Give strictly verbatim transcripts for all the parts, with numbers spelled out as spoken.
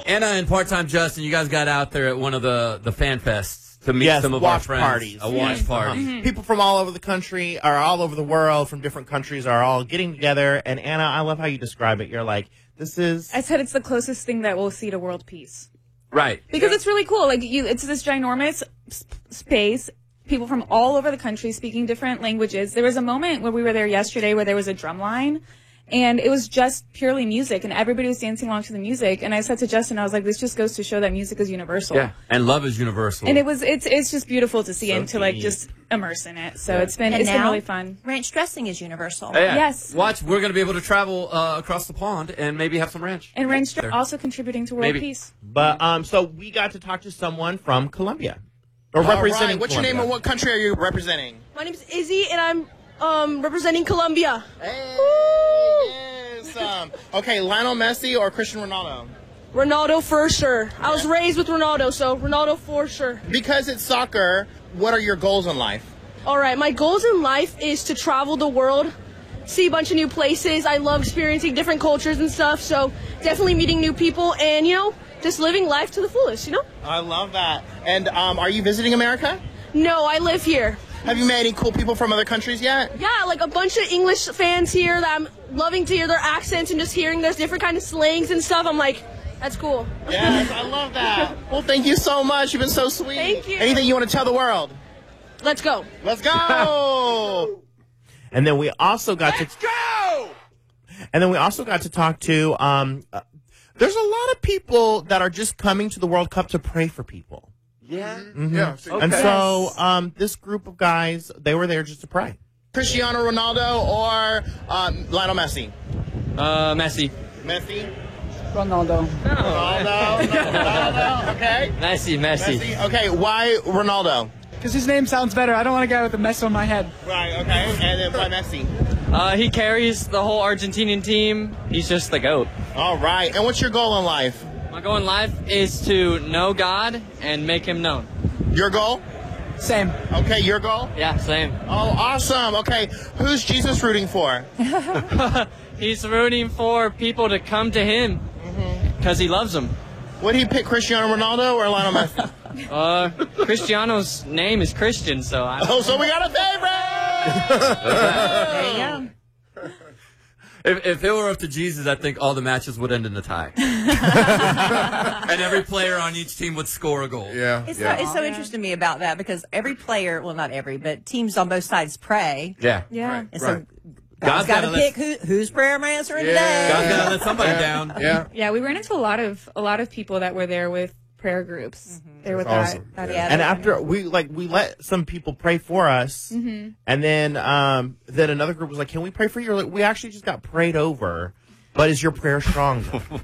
Anna and Part-Time Justin, you guys got out there at one of the, the fan fests to meet yes, some of watch our friends. Parties. A watch yes. party. Uh-huh. Mm-hmm. People from all over the country, or all over the world, from different countries, are all getting together. And Anna, I love how you describe it. You're like, this is... I said it's the closest thing that we'll see to world peace. Right. Because yeah. it's really cool. Like you, it's this ginormous sp- space. People from all over the country speaking different languages. There was a moment where we were there yesterday where there was a drum line, and it was just purely music, and everybody was dancing along to the music. And I said to Justin, I was like, this just goes to show that music is universal. Yeah, and love is universal. And it was, it's, it's just beautiful to see So and to like deep. just immerse in it. So Yeah. it's been, And it's been now, really fun. Ranch dressing is universal. Yeah. Yes. Watch, we're going to be able to travel uh, across the pond and maybe have some ranch. And Ranch There. also contributing to world Maybe. peace. But, um, so we got to talk to someone from Colombia. Or All representing right. What's your Colombia. name and what country are you representing? My name's Izzy, and I'm um, representing Colombia. Hey, yes. Um, okay, Lionel Messi or Cristiano Ronaldo? Ronaldo for sure. I was raised with Ronaldo, so Ronaldo for sure. Because it's soccer, what are your goals in life? All right, my goals in life is to travel the world, see a bunch of new places. I love experiencing different cultures and stuff, so definitely meeting new people and, you know, just living life to the fullest, you know? I love that. And um, are you visiting America? No, I live here. Have you met any cool people from other countries yet? Yeah, like a bunch of English fans here that I'm loving to hear their accents and just hearing there's different kind of slangs and stuff. I'm like, that's cool. Yes, I love that. Well, thank you so much. You've been so sweet. Thank you. Anything you want to tell the world? Let's go. Let's go. And then we also got Let's to... go. And then we also got to talk to... Um, uh, there's a lot of people that are just coming to the World Cup to pray for people. Yeah. Mm-hmm. Yeah. And so um, this group of guys, they were there just to pray. Cristiano Ronaldo or um, Lionel Messi? Uh, Messi. Messi? Ronaldo. Ronaldo. Ronaldo. Okay. Messi, Messi. Messi. Okay, why Ronaldo? Because his name sounds better. I don't want a guy with a mess on my head. Right, okay. And then why Messi? Uh, he carries the whole Argentinian team. He's just the GOAT. All right. And what's your goal in life? My goal in life is to know God and make him known. Your goal? Same. Okay, your goal? Yeah, same. Oh, awesome. Okay, who's Jesus rooting for? He's rooting for people to come to him because he loves them. Would he pick Cristiano Ronaldo or Lionel Messi? Uh, Cristiano's name is Christian, so I... Oh, so we got a favorite! There you go. If, if it were up to Jesus, I think all the matches would end in a tie. And every player on each team would score a goal. Yeah. It's, yeah. so, it's so interesting to me about that because every player, well, not every, but teams on both sides pray. Yeah. Yeah. And Right. so God's God's got to gotta pick who, whose prayer am I answering Yeah. today. God's got to let somebody Yeah. down. Yeah. Yeah, we ran into a lot of a lot of people that were there with prayer groups. There with That's awesome. that. that Yeah. And after we like we let some people pray for us, Mm-hmm. and then um, then another group was like, "Can we pray for you?" Like, we actually just got prayed over, but is your prayer strong? Because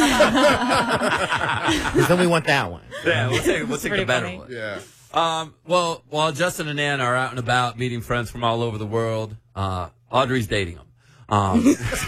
then we want that one. Yeah, we'll take, we'll take the pretty better funny. one. Yeah. Um, well, while Justin and Ann are out and about meeting friends from all over the world, uh, Audrey's dating them. Um,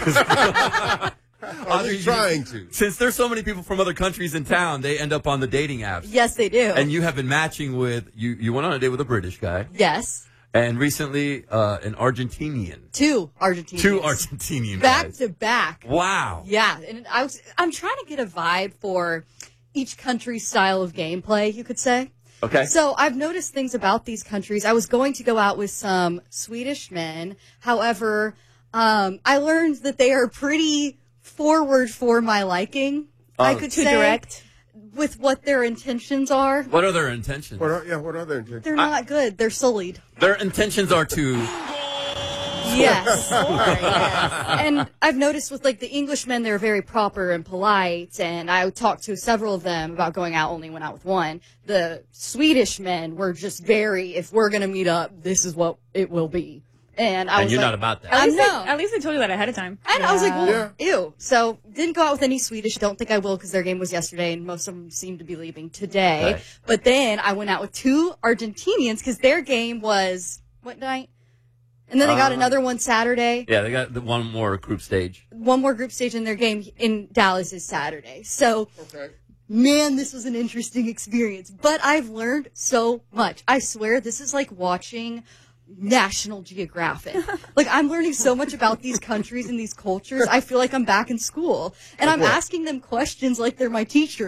I was trying to. since there's so many people from other countries in town, they end up on the dating apps. Yes, they do. And you have been matching with, you, you went on a date with a British guy, yes. and recently uh, an Argentinian. Two Argentinians. Two Argentinian Back guys. to back. Wow. Yeah. And I was, I'm trying to get a vibe for each country's style of gameplay, you could say. Okay. So I've noticed things about these countries. I was going to go out with some Swedish men. However, um, I learned that they are pretty forward for my liking. I could Too say, direct. with what their intentions are. What are their intentions? What are, yeah, what are their intentions? They're not good. They're sullied. Their intentions are to... Yes. yes. And I've noticed with like the Englishmen, they're very proper and polite. And I talked to several of them about going out, only went out with one. The Swedish men were just very, if we're going to meet up, this is what it will be. And I And was you're like, not about that. At I least, know. they, at least they told you that ahead of time. And I was like, well, Yeah. ew. So didn't go out with any Swedish. Don't think I will because their game was yesterday and most of them seem to be leaving today. Right. But then I went out with two Argentinians because their game was, what night? And then they got Uh, another one Saturday. Yeah, they got the one more group stage. One more group stage in their game in Dallas is Saturday. So, Okay. man, this was an interesting experience. But I've learned so much. I swear this is like watching National Geographic. Like, I'm learning so much about these countries and these cultures. I feel like I'm back in school. And I'm what? asking them questions like they're my teacher.